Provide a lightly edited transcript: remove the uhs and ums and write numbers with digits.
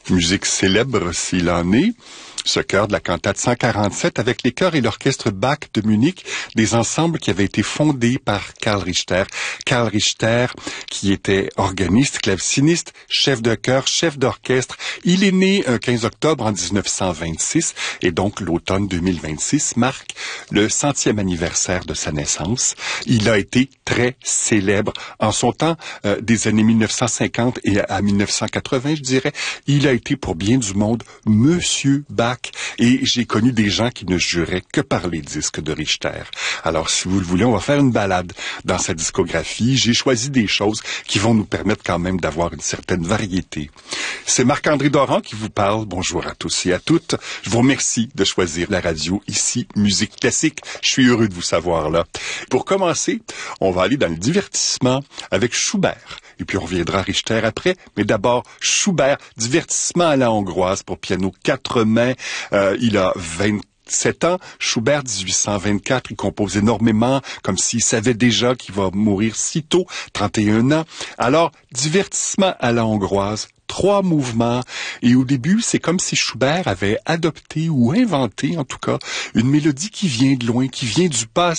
Musique célèbre s'il en est. Ce chœur de la cantate 147 avec les chœurs et l'orchestre Bach de Munich, des ensembles qui avaient été fondés par Karl Richter. Karl Richter, qui était organiste, claveciniste, chef de chœur, chef d'orchestre. Il est né un 15 octobre en 1926 et donc l'automne 2026 marque le 100e anniversaire de sa naissance. Il a été très célèbre en son temps, des années 1950 et à 1980, je dirais. Il a été pour bien du monde Monsieur Bach. Et j'ai connu des gens qui ne juraient que par les disques de Richter. Alors, si vous le voulez, on va faire une balade dans sa discographie. J'ai choisi des choses qui vont nous permettre quand même d'avoir une certaine variété. C'est Marc-André Doran qui vous parle. Bonjour à tous et à toutes. Je vous remercie de choisir la radio ici, Musique Classique. Je suis heureux de vous savoir là. Pour commencer, on va aller dans le divertissement avec Schubert. Et puis on reviendra à Richter après. Mais d'abord, Schubert, divertissement à la hongroise pour piano 4 mains. Il a 27 ans. Schubert, 1824, il compose énormément, comme s'il savait déjà qu'il va mourir si tôt, 31 ans. Alors, divertissement à la hongroise, 3 mouvements. Et au début, c'est comme si Schubert avait adopté ou inventé, en tout cas, une mélodie qui vient de loin, qui vient du passé.